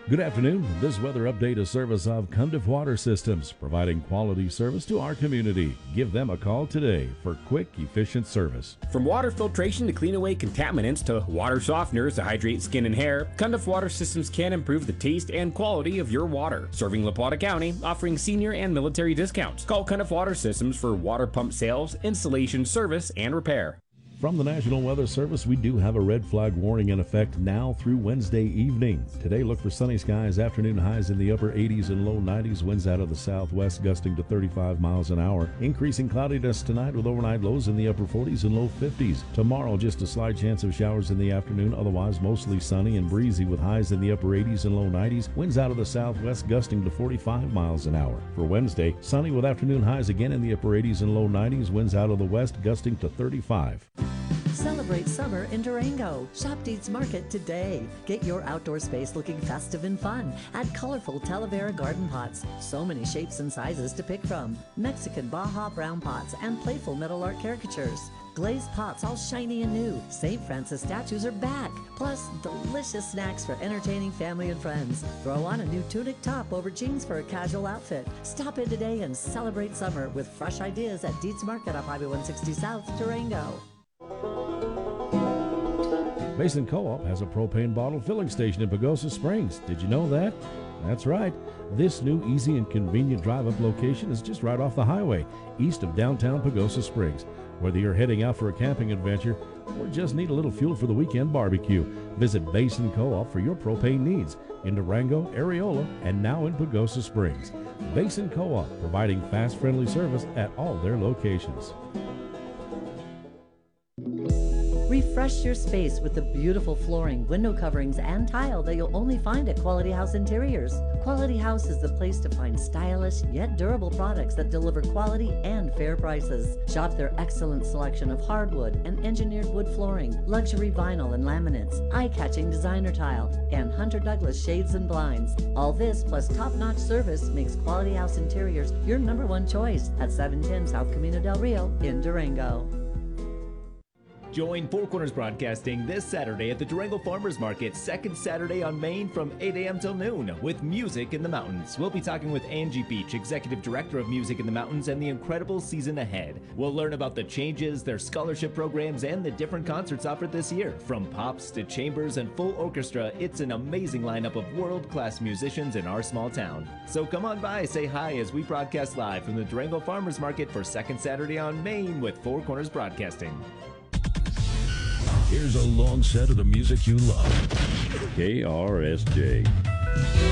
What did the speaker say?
Good afternoon. This weather update is service of Cundiff Water Systems, providing quality service to our community. Give them a call today for quick, efficient service. From water filtration to clean away contaminants to water softeners to hydrate skin and hair, Cundiff Water Systems can improve the taste and quality of your water. Serving La Plata County, offering senior and military discounts. Call Cundiff Water Systems for water pump sales, installation, service, and repair. From the National Weather Service, we do have a red flag warning in effect now through Wednesday evening. Today, look for sunny skies, afternoon highs in the upper 80s and low 90s, winds out of the southwest gusting to 35 miles an hour. Increasing cloudiness tonight with overnight lows in the upper 40s and low 50s. Tomorrow, just a slight chance of showers in the afternoon, otherwise mostly sunny and breezy with highs in the upper 80s and low 90s, winds out of the southwest gusting to 45 miles an hour. For Wednesday, sunny with afternoon highs again in the upper 80s and low 90s, winds out of the west gusting to 35. Celebrate summer in Durango. Shop Deeds Market today. Get your outdoor space looking festive and fun. Add colorful Talavera garden pots. So many shapes and sizes to pick from. Mexican Baja brown pots and playful metal art caricatures. Glazed pots all shiny and new. St. Francis statues are back. Plus, delicious snacks for entertaining family and friends. Throw on a new tunic top over jeans for a casual outfit. Stop in today and celebrate summer with fresh ideas at Deeds Market off Highway 160 South, Durango. Basin Co-op has a propane bottle filling station in Pagosa Springs. Did you know that? That's right. This new easy and convenient drive-up location is just right off the highway, east of downtown Pagosa Springs. Whether you're heading out for a camping adventure or just need a little fuel for the weekend barbecue, visit Basin Co-op for your propane needs in Durango, Areola, and now in Pagosa Springs. Basin Co-op, providing fast, friendly service at all their locations. Refresh your space with the beautiful flooring, window coverings, and tile that you'll only find at Quality House Interiors. Quality House is the place to find stylish yet durable products that deliver quality and fair prices. Shop their excellent selection of hardwood and engineered wood flooring, luxury vinyl and laminates, eye-catching designer tile, and Hunter Douglas shades and blinds. All this plus top-notch service makes Quality House Interiors your #1 choice at 710 South Camino del Rio in Durango. Join Four Corners Broadcasting this Saturday at the Durango Farmers Market, second Saturday on Main from 8 a.m. till noon with Music in the Mountains. We'll be talking with Angie Beach, Executive Director of Music in the Mountains, and the incredible season ahead. We'll learn about the changes, their scholarship programs, and the different concerts offered this year. From pops to chambers and full orchestra, it's an amazing lineup of world-class musicians in our small town. So come on by, say hi as we broadcast live from the Durango Farmers Market for second Saturday on Main with Four Corners Broadcasting. Here's a long set of the music you love. KRSJ.